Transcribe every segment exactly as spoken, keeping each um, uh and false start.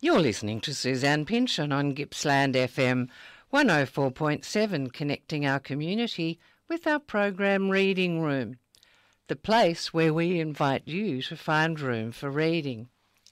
You're listening to Suzanne Pynchon on Gippsland F M one oh four point seven, connecting our community with our program Reading Room, the place where we invite you to find room for reading.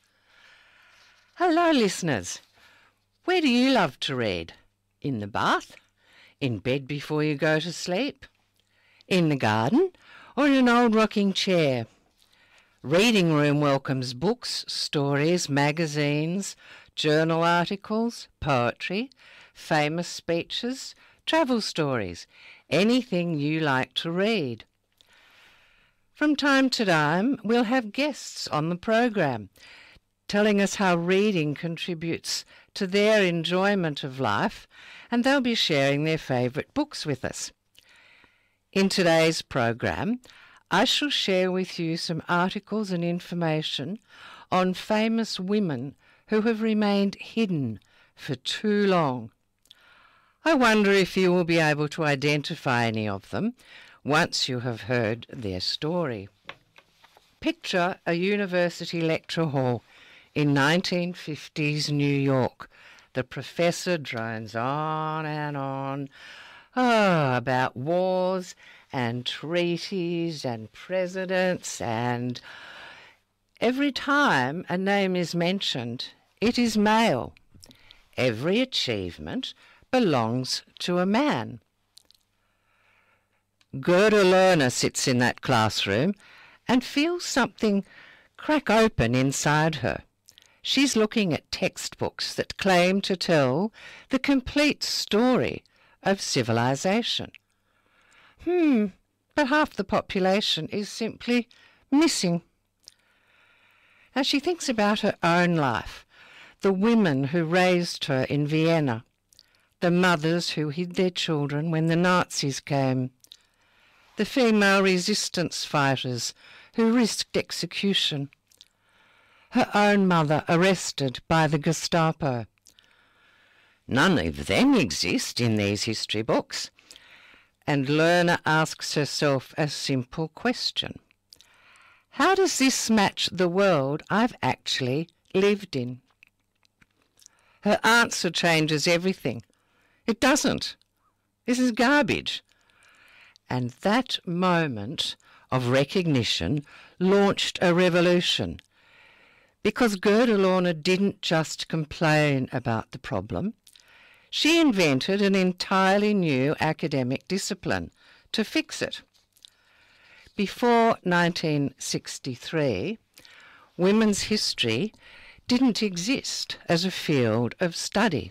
Hello listeners, where do you love to read? In the bath? In bed before you go to sleep? In the garden? Or in an old rocking chair? Reading Room welcomes books, stories, magazines, journal articles, poetry, famous speeches, travel stories, anything you like to read. From time to time, we'll have guests on the program telling us how reading contributes to their enjoyment of life, and they'll be sharing their favourite books with us. In today's program, I shall share with you some articles and information on famous women who have remained hidden for too long. I wonder if you will be able to identify any of them once you have heard their story. Picture a university lecture hall in nineteen fifties New York. The professor drones on and on oh, about wars and treaties and presidents, and every time a name is mentioned, it is male. Every achievement belongs to a man. Gerda Lerner sits in that classroom and feels something crack open inside her. She's looking at textbooks that claim to tell the complete story of civilization. Hmm, but half the population is simply missing. As she thinks about her own life, the women who raised her in Vienna, the mothers who hid their children when the Nazis came, the female resistance fighters who risked execution, her own mother arrested by the Gestapo. None of them exist in these history books, and Lerner asks herself a simple question. How does this match the world I've actually lived in? Her answer changes everything. It doesn't. This is garbage. And that moment of recognition launched a revolution, because Gerda Lerner didn't just complain about the problem. She invented an entirely new academic discipline to fix it. Before nineteen sixty-three, women's history didn't exist as a field of study.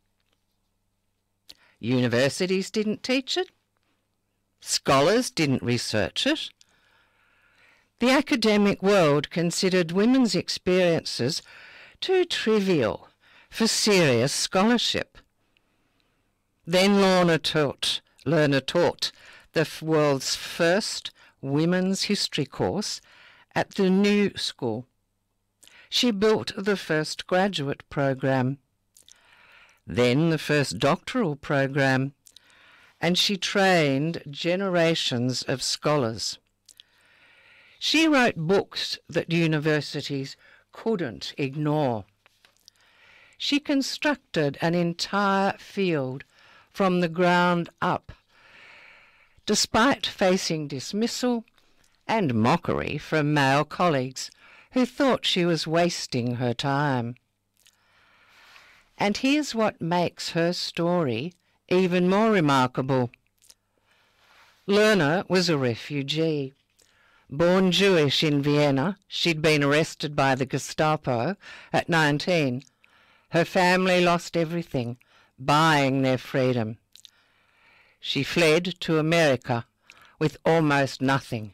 Universities didn't teach it. Scholars didn't research it. The academic world considered women's experiences too trivial for serious scholarship. Then Lerner taught, Lerner taught the world's first women's history course at the New School. She built the first graduate program, then the first doctoral program, and she trained generations of scholars. She wrote books that universities couldn't ignore. She constructed an entire field from the ground up, despite facing dismissal and mockery from male colleagues who thought she was wasting her time. And here's what makes her story even more remarkable. Lerner was a refugee. Born Jewish in Vienna, she'd been arrested by the Gestapo at nineteen. Her family lost everything, buying their freedom. She fled to America with almost nothing.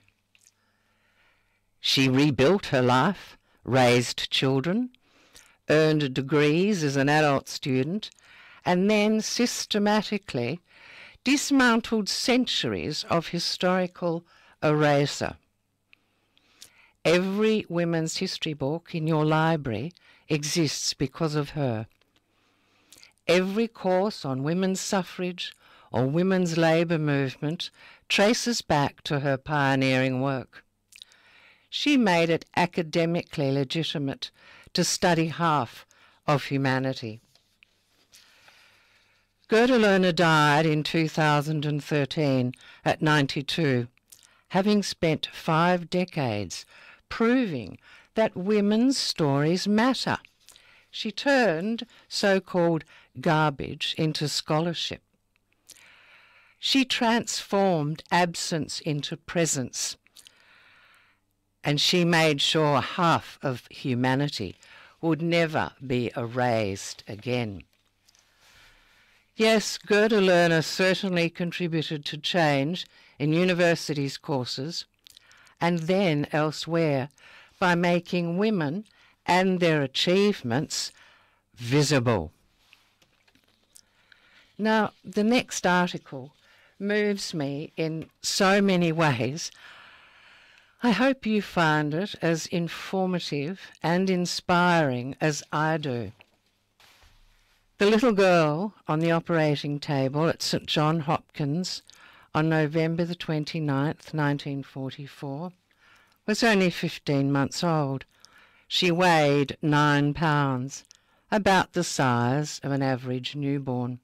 She rebuilt her life, raised children, earned degrees as an adult student, and then systematically dismantled centuries of historical erasure. Every women's history book in your library exists because of her. Every course on women's suffrage or women's labour movement traces back to her pioneering work. She made it academically legitimate to study half of humanity. Gerda Lerner died in two thousand thirteen at ninety-two, having spent five decades proving that women's stories matter. She turned so-called garbage into scholarship. She transformed absence into presence, and she made sure half of humanity would never be erased again. Yes, Gerda Lerner certainly contributed to change in universities' courses and then elsewhere by making women and their achievements visible. Now, the next article moves me in so many ways. I hope you find it as informative and inspiring as I do. The little girl on the operating table at St John Hopkins on November the twenty-ninth, nineteen forty-four, was only fifteen months old. She weighed nine pounds, about the size of an average newborn.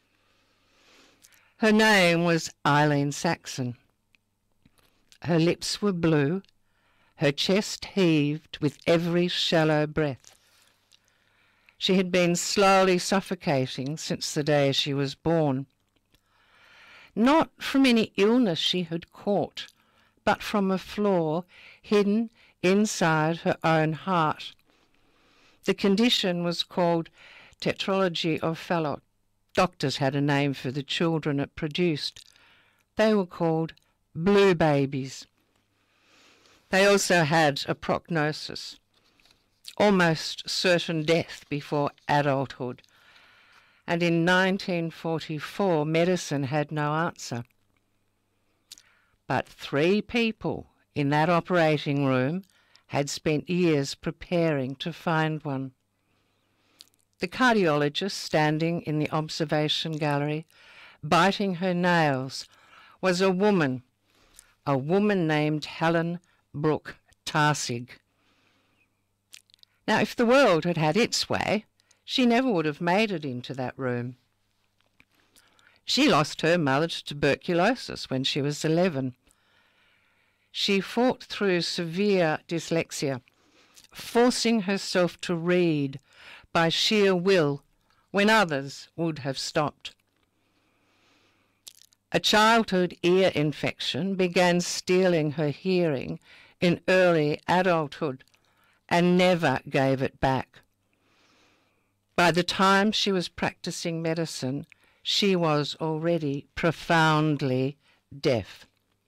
Her name was Eileen Saxon. Her lips were blue, her chest heaved with every shallow breath. She had been slowly suffocating since the day she was born. Not from any illness she had caught, but from a flaw hidden inside her own heart. The condition was called tetralogy of Fallot. Doctors had a name for the children it produced. They were called blue babies. They also had a prognosis, almost certain death before adulthood, and in nineteen forty-four medicine had no answer. But three people in that operating room had spent years preparing to find one. The cardiologist standing in the observation gallery, biting her nails, was a woman, a woman named Helen Brooke Taussig. Now, if the world had had its way, she never would have made it into that room. She lost her mother to tuberculosis when she was eleven. She fought through severe dyslexia, forcing herself to read by sheer will when others would have stopped. A childhood ear infection began stealing her hearing in early adulthood and never gave it back. By the time she was practicing medicine, she was already profoundly deaf.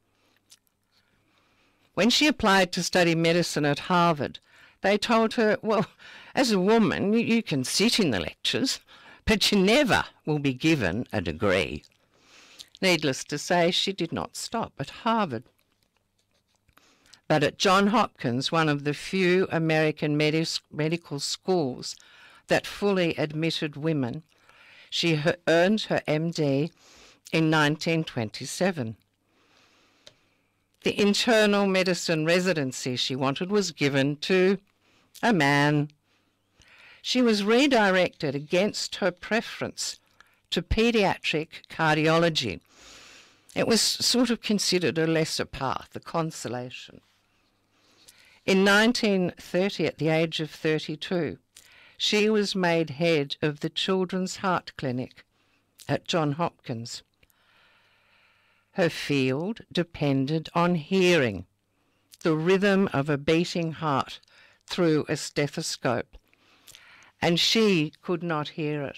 When she applied to study medicine at Harvard, they told her, well, as a woman, you, you can sit in the lectures, but you never will be given a degree. Needless to say, she did not stop at Harvard. But at Johns Hopkins, one of the few American medis- medical schools that fully admitted women, she ha- earned her M D in nineteen twenty-seven. The internal medicine residency she wanted was given to a man. She was redirected against her preference to paediatric cardiology. It was sort of considered a lesser path, a consolation. In nineteen thirty, at the age of thirty-two, she was made head of the Children's Heart Clinic at Johns Hopkins. Her field depended on hearing, the rhythm of a beating heart through a stethoscope, and she could not hear it.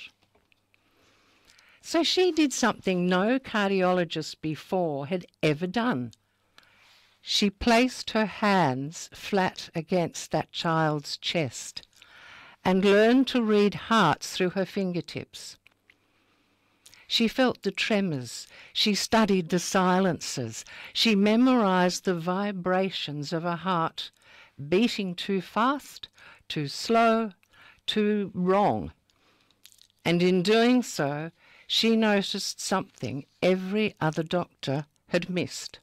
So she did something no cardiologist before had ever done. She placed her hands flat against that child's chest and learned to read hearts through her fingertips. She felt the tremors, she studied the silences, she memorized the vibrations of a heart, beating too fast, too slow, too wrong. And in doing so, she noticed something every other doctor had missed.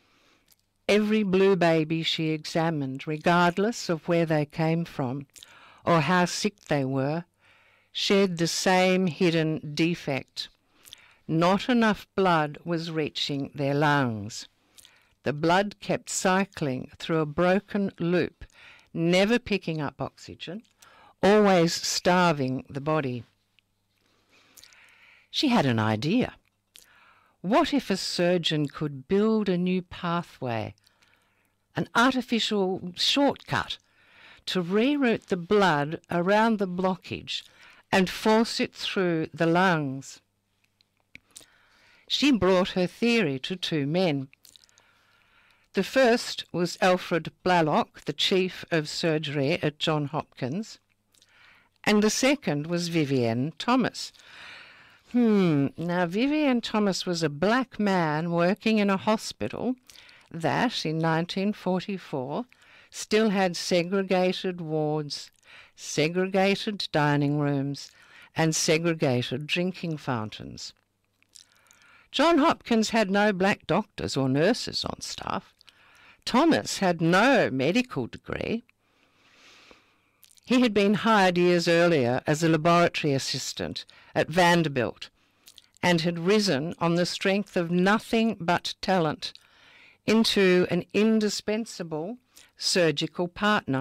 Every blue baby she examined, regardless of where they came from, or how sick they were, shared the same hidden defect. Not enough blood was reaching their lungs. The blood kept cycling through a broken loop, never picking up oxygen, always starving the body. She had an idea. What if a surgeon could build a new pathway, an artificial shortcut, to reroute the blood around the blockage and force it through the lungs? She brought her theory to two men. The first was Alfred Blalock, the chief of surgery at Johns Hopkins, and the second was Vivienne Thomas. Hmm, now Vivienne Thomas was a black man working in a hospital that, in nineteen forty-four, still had segregated wards, segregated dining rooms, and segregated drinking fountains. Johns Hopkins had no black doctors or nurses on staff. Thomas had no medical degree. He had been hired years earlier as a laboratory assistant at Vanderbilt and had risen on the strength of nothing but talent into an indispensable surgical partner.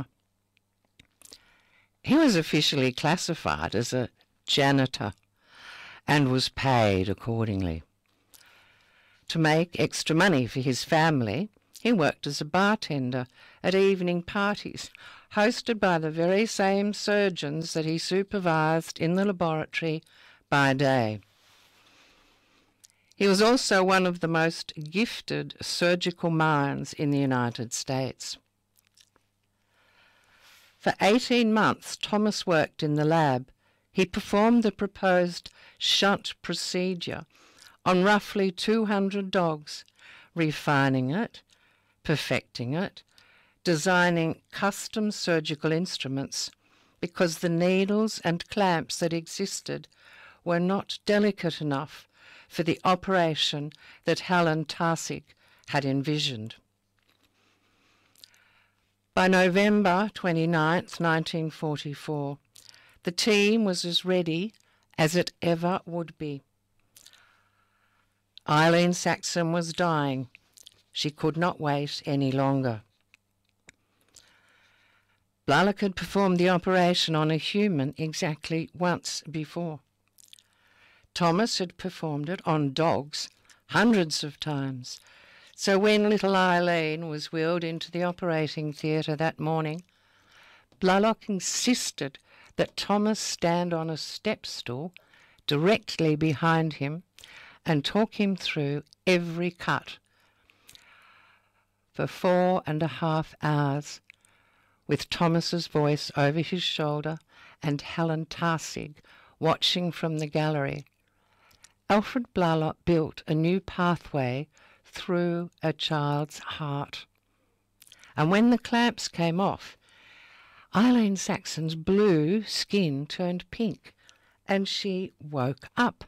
He was officially classified as a janitor and was paid accordingly. To make extra money for his family, he worked as a bartender at evening parties hosted by the very same surgeons that he supervised in the laboratory by day. He was also one of the most gifted surgical minds in the United States. For eighteen months, Thomas worked in the lab. He performed the proposed shunt procedure on roughly two hundred dogs, refining it, perfecting it, designing custom surgical instruments, because the needles and clamps that existed were not delicate enough for the operation that Helen Taussig had envisioned. By November twenty-ninth, nineteen forty-four, the team was as ready as it ever would be. Eileen Saxon was dying. She could not wait any longer. Blalock had performed the operation on a human exactly once before. Thomas had performed it on dogs hundreds of times. So when little Eileen was wheeled into the operating theatre that morning, Blalock insisted that Thomas stand on a step stool directly behind him and talk him through every cut for four and a half hours, with Thomas's voice over his shoulder and Helen Taussig watching from the gallery. Alfred Blalock built a new pathway through a child's heart. And when the clamps came off, Eileen Saxon's blue skin turned pink and she woke up.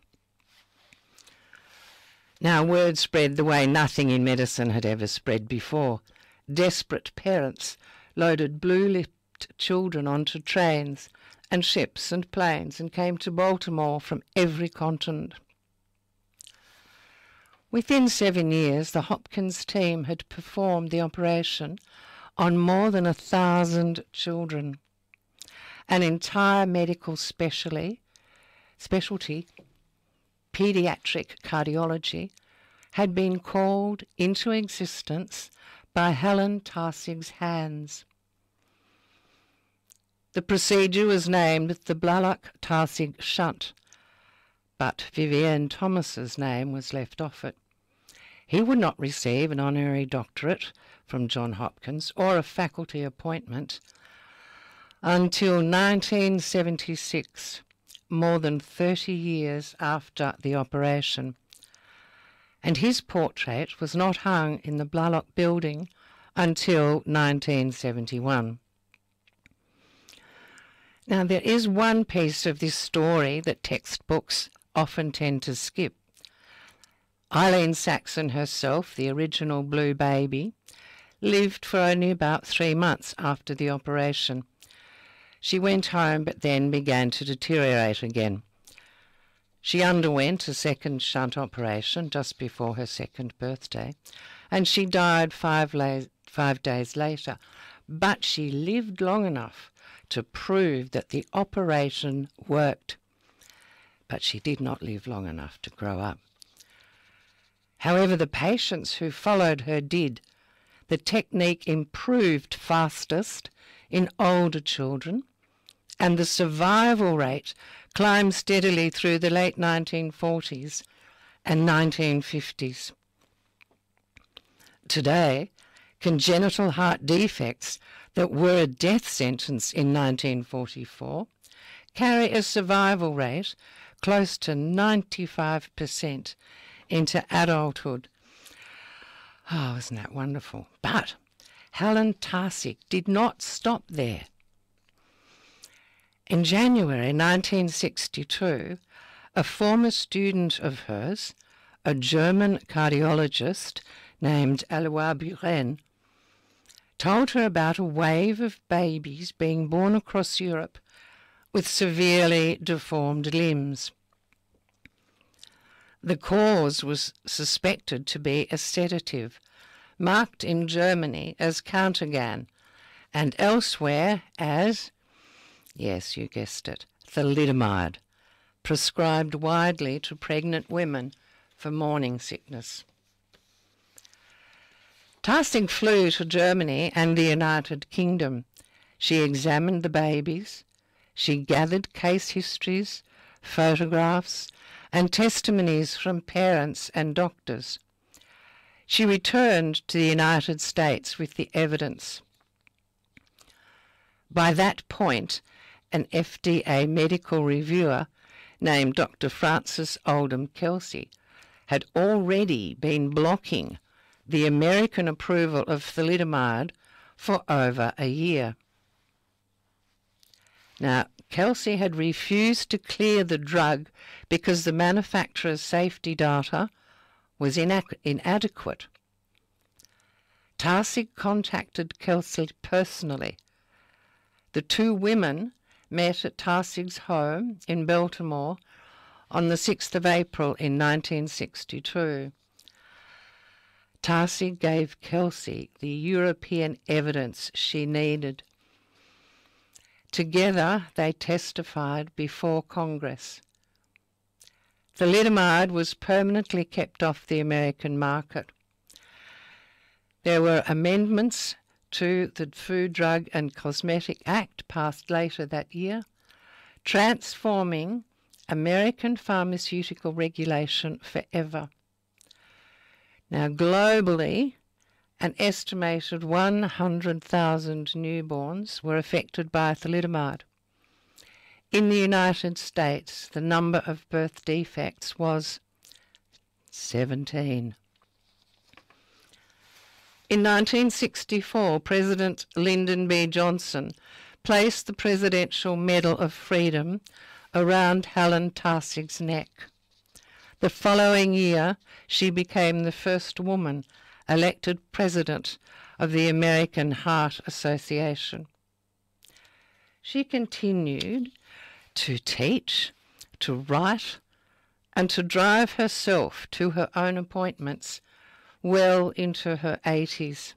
Now word spread the way nothing in medicine had ever spread before. Desperate parents loaded blue-lipped children onto trains and ships and planes and came to Baltimore from every continent. Within seven years, the Hopkins team had performed the operation on more than a thousand children. An entire medical specialty, specialty, pediatric cardiology, had been called into existence by Helen Taussig's hands. The procedure was named the Blalock-Taussig shunt, but Vivienne Thomas's name was left off it. He would not receive an honorary doctorate from Johns Hopkins or a faculty appointment until nineteen seventy-six, more than thirty years after the operation, and his portrait was not hung in the Blalock building until nineteen seventy-one. Now, there is one piece of this story that textbooks often tend to skip. Eileen Saxon herself, the original blue baby, lived for only about three months after the operation. She went home but then began to deteriorate again. She underwent a second shunt operation just before her second birthday, and she died five, la- five days later. But she lived long enough to prove that the operation worked. But she did not live long enough to grow up. However, the patients who followed her did. The technique improved fastest in older children, and the survival rate climbed steadily through the late nineteen forties and nineteen fifties. Today, congenital heart defects that were a death sentence in nineteen forty-four carry a survival rate close to ninety-five percent into adulthood. Oh, isn't that wonderful? But Helen Taussig did not stop there. In January nineteen sixty-two, a former student of hers, a German cardiologist named Alois Buren, told her about a wave of babies being born across Europe with severely deformed limbs. The cause was suspected to be a sedative, marked in Germany as Countergan, and elsewhere as, yes, you guessed it, thalidomide, prescribed widely to pregnant women for morning sickness. Taussig flew to Germany and the United Kingdom. She examined the babies. She gathered case histories, photographs, and testimonies from parents and doctors. She returned to the United States with the evidence. By that point, an F D A medical reviewer named Doctor Francis Oldham Kelsey had already been blocking the American approval of thalidomide for over a year. Now, Kelsey had refused to clear the drug because the manufacturer's safety data was inac- inadequate. Taussig contacted Kelsey personally. The two women met at Taussig's home in Baltimore on the sixth of April in nineteen sixty-two. Taussig gave Kelsey the European evidence she needed. Together they testified before Congress. Thalidomide was permanently kept off the American market. There were amendments to the Food, Drug and Cosmetic Act passed later that year, transforming American pharmaceutical regulation forever. Now, globally, an estimated one hundred thousand newborns were affected by thalidomide. In the United States, the number of birth defects was seventeen. In nineteen sixty-four, President Lyndon B. Johnson placed the Presidential Medal of Freedom around Helen Taussig's neck. The following year, she became the first woman elected president of the American Heart Association. She continued to teach, to write, and to drive herself to her own appointments well into her eighties.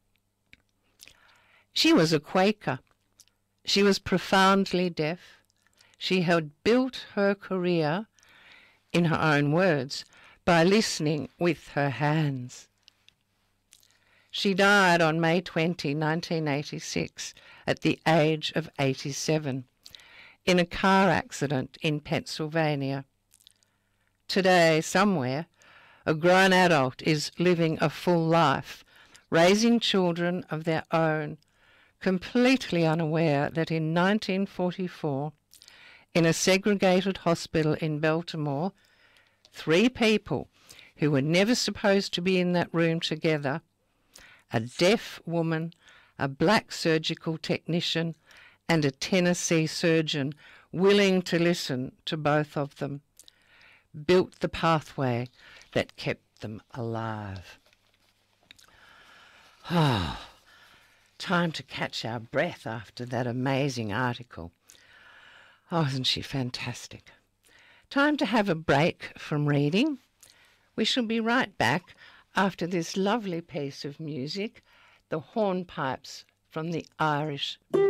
She was a Quaker. She was profoundly deaf. She had built her career, in her own words, by listening with her hands. She died on May twentieth, nineteen eighty-six, at the age of eighty-seven, in a car accident in Pennsylvania. Today, somewhere, a grown adult is living a full life, raising children of their own, completely unaware that in nineteen forty-four, in a segregated hospital in Baltimore, three people who were never supposed to be in that room together, a deaf woman, a black surgical technician, and a Tennessee surgeon willing to listen to both of them, built the pathway that kept them alive. Ah, time to catch our breath after that amazing article. Oh, isn't she fantastic? Time to have a break from reading. We shall be right back after this lovely piece of music, the hornpipes from the Irish